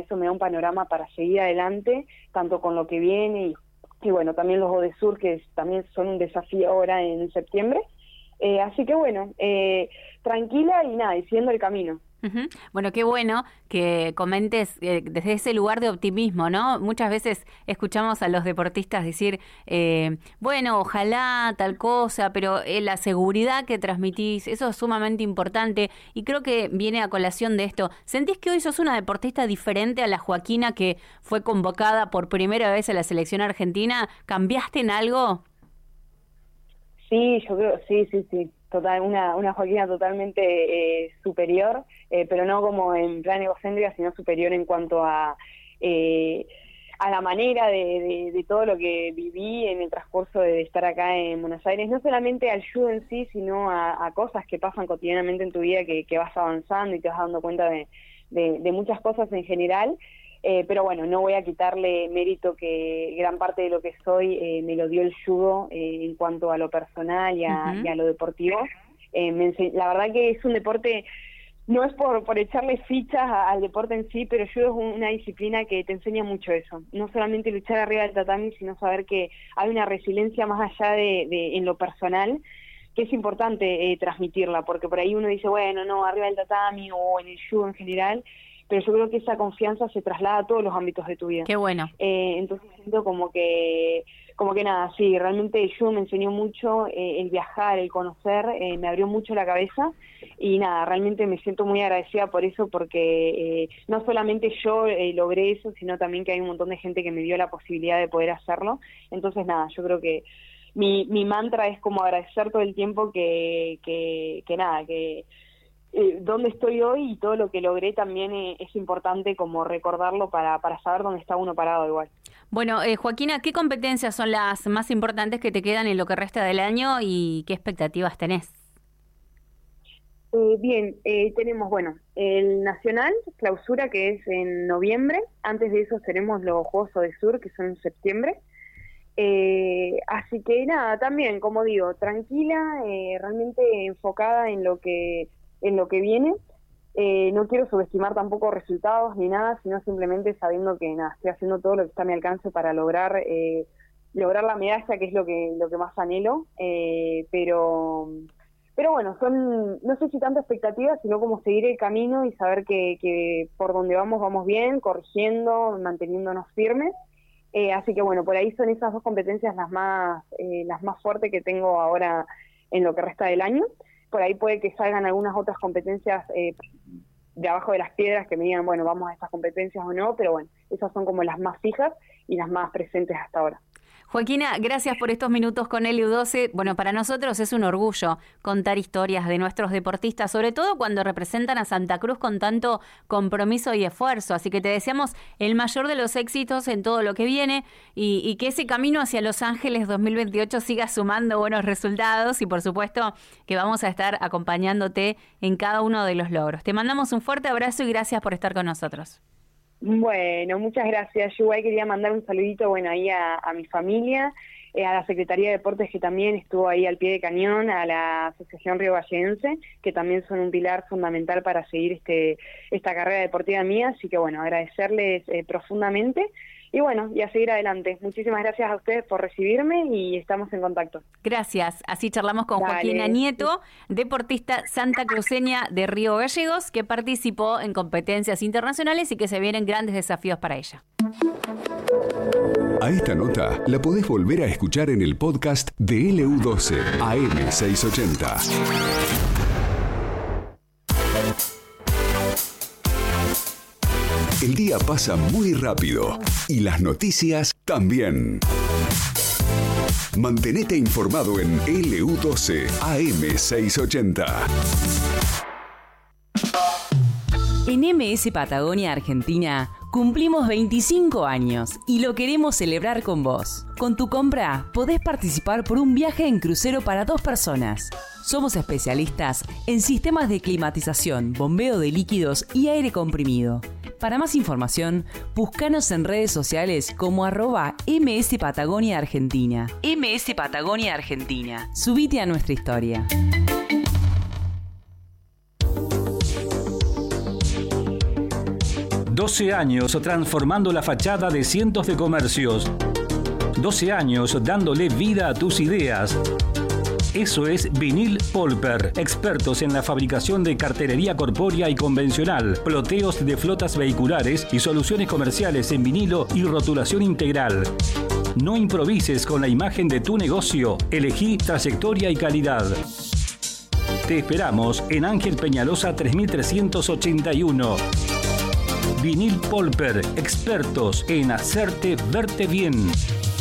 eso me da un panorama para seguir adelante, tanto con lo que viene y bueno, también los ODESUR, que también son un desafío ahora en septiembre. Así que bueno, tranquila y nada, y siguiendo el camino. Uh-huh. Bueno, qué bueno que comentes desde ese lugar de optimismo, ¿no? Muchas veces escuchamos a los deportistas decir, bueno, ojalá tal cosa, pero la seguridad que transmitís, eso es sumamente importante y creo que viene a colación de esto. ¿Sentís que hoy sos una deportista diferente a la Joaquina que fue convocada por primera vez a la selección argentina? ¿Cambiaste en algo? Sí, yo creo, sí. Total, una Joaquina totalmente superior, pero no como en plan egocéntrica, sino superior en cuanto a la manera de todo lo que viví en el transcurso de estar acá en Buenos Aires, no solamente al judo en sí, sino a cosas que pasan cotidianamente en tu vida que vas avanzando y te vas dando cuenta de muchas cosas en general. Pero bueno, no voy a quitarle mérito que gran parte de lo que soy me lo dio el judo en cuanto a lo personal y a lo deportivo. La verdad que es un deporte, no es por echarle fichas al deporte en sí, pero el judo es una disciplina que te enseña mucho eso. No solamente luchar arriba del tatami, sino saber que hay una resiliencia más allá de en lo personal, que es importante transmitirla, porque por ahí uno dice, bueno, no, arriba del tatami o en el judo en general, pero yo creo que esa confianza se traslada a todos los ámbitos de tu vida. Qué bueno. Entonces siento como que nada, sí, realmente el judo me enseñó mucho, el viajar, el conocer, me abrió mucho la cabeza y nada, realmente me siento muy agradecida por eso, porque no solamente yo logré eso, sino también que hay un montón de gente que me dio la posibilidad de poder hacerlo. Entonces nada, yo creo que mi mantra es como agradecer todo el tiempo que nada, que dónde estoy hoy y todo lo que logré también es importante como recordarlo para saber dónde está uno parado igual. Bueno, Joaquina, ¿qué competencias son las más importantes que te quedan en lo que resta del año y qué expectativas tenés? Bien, tenemos, bueno, el Nacional, clausura, que es en noviembre. Antes de eso tenemos los Juegos ODESUR, que son en septiembre. Así que nada, también, como digo, tranquila, realmente enfocada en lo que viene. No quiero subestimar tampoco resultados ni nada, sino simplemente sabiendo que nada, estoy haciendo todo lo que está a mi alcance para lograr la medalla, que es lo que más anhelo, pero bueno, no sé si tanta expectativa, sino como seguir el camino y saber que por donde vamos bien, corrigiendo, manteniéndonos firmes. Así que bueno, por ahí son esas dos competencias las más fuertes que tengo ahora en lo que resta del año. Por ahí puede que salgan algunas otras competencias de abajo de las piedras que me digan, bueno, vamos a estas competencias o no, pero bueno, esas son como las más fijas y las más presentes hasta ahora. Joaquina, gracias por estos minutos con LU12. Bueno, para nosotros es un orgullo contar historias de nuestros deportistas, sobre todo cuando representan a Santa Cruz con tanto compromiso y esfuerzo. Así que te deseamos el mayor de los éxitos en todo lo que viene y que ese camino hacia Los Ángeles 2028 siga sumando buenos resultados y por supuesto que vamos a estar acompañándote en cada uno de los logros. Te mandamos un fuerte abrazo y gracias por estar con nosotros. Bueno, muchas gracias. Yo igual quería mandar un saludito, bueno, ahí a mi familia, a la Secretaría de Deportes que también estuvo ahí al pie de cañón, a la Asociación Río Vallense, que también son un pilar fundamental para seguir esta carrera deportiva mía, así que bueno, agradecerles profundamente. Y bueno, y a seguir adelante. Muchísimas gracias a ustedes por recibirme y estamos en contacto. Gracias. Así charlamos con Joaquina Nieto, deportista santacruceña de Río Gallegos, que participó en competencias internacionales y que se vienen grandes desafíos para ella. A esta nota la podés volver a escuchar en el podcast de LU12 AM680. El día pasa muy rápido y las noticias también. Mantenete informado en LU12 AM680. En MS Patagonia Argentina cumplimos 25 años y lo queremos celebrar con vos. Con tu compra podés participar por un viaje en crucero para 2 personas. Somos especialistas en sistemas de climatización, bombeo de líquidos y aire comprimido. Para más información, búscanos en redes sociales como @MS Patagonia Argentina. MS Patagonia Argentina. Subite a nuestra historia. 12 años transformando la fachada de cientos de comercios. 12 años dándole vida a tus ideas. Eso es Vinil Polper, expertos en la fabricación de cartelería corpórea y convencional, ploteos de flotas vehiculares y soluciones comerciales en vinilo y rotulación integral. No improvises con la imagen de tu negocio, elegí trayectoria y calidad. Te esperamos en Ángel Peñalosa 3381. Vinil Polper, expertos en hacerte verte bien.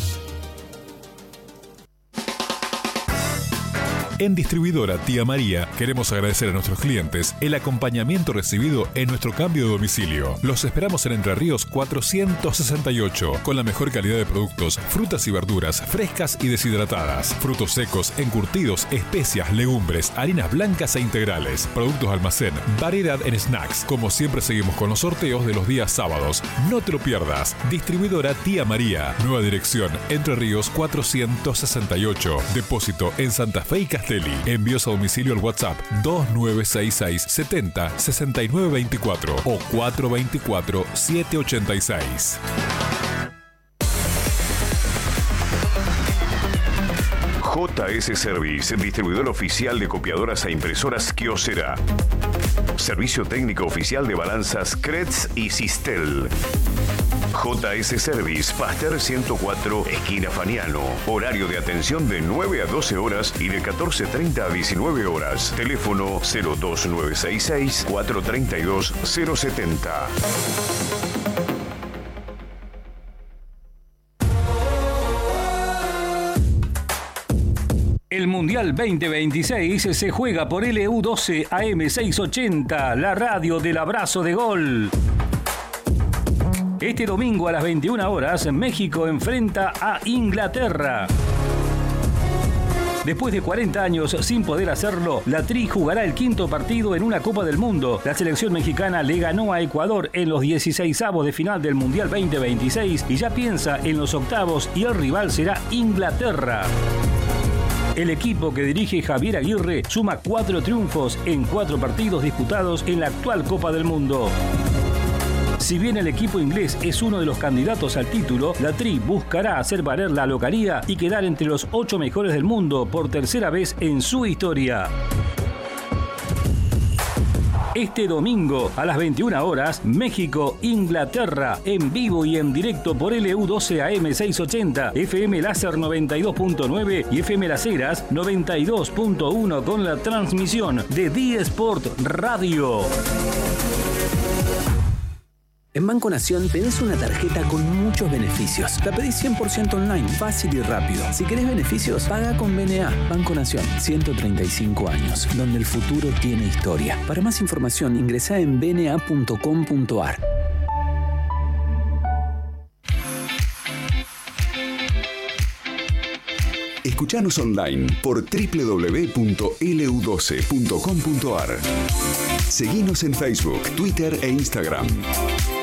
En Distribuidora Tía María queremos agradecer a nuestros clientes el acompañamiento recibido en nuestro cambio de domicilio. Los esperamos en Entre Ríos 468 con la mejor calidad de productos, frutas y verduras frescas y deshidratadas, frutos secos, encurtidos, especias, legumbres, harinas blancas e integrales, productos de almacén, variedad en snacks. Como siempre seguimos con los sorteos de los días sábados. No te lo pierdas. Distribuidora Tía María. Nueva dirección Entre Ríos 468. Depósito en Santa Fe y Castelli. Envíos a domicilio al WhatsApp 2966 70 69 24 o 424 786. JS Service, distribuidor oficial de copiadoras e impresoras Kyocera. Servicio técnico oficial de balanzas Kretz y Sistel. JS Service, Pasteur 104, esquina Faniano. Horario de atención de 9 a 12 horas y de 14:30 a 19 horas. Teléfono 02966 432 070. El Mundial 2026 se juega por LU12 AM680, la radio del abrazo de gol. Este domingo a las 21 horas, México enfrenta a Inglaterra. Después de 40 años sin poder hacerlo, la Tri jugará el quinto partido en una Copa del Mundo. La selección mexicana le ganó a Ecuador en los 16avos de final del Mundial 2026 y ya piensa en los octavos y el rival será Inglaterra. El equipo que dirige Javier Aguirre suma 4 triunfos en 4 partidos disputados en la actual Copa del Mundo. Si bien el equipo inglés es uno de los candidatos al título, la Tri buscará hacer valer la localía y quedar entre los 8 mejores del mundo por tercera vez en su historia. Este domingo a las 21 horas, México-Inglaterra, en vivo y en directo por LU12 AM680, FM Láser 92.9 y FM Las Heras 92.1 con la transmisión de D-Sport Radio. En Banco Nación tenés una tarjeta con muchos beneficios. La pedís 100% online, fácil y rápido. Si querés beneficios, paga con BNA. Banco Nación, 135 años, donde el futuro tiene historia. Para más información, ingresá en bna.com.ar. Escuchanos online por www.lu12.com.ar. Seguinos en Facebook, Twitter e Instagram.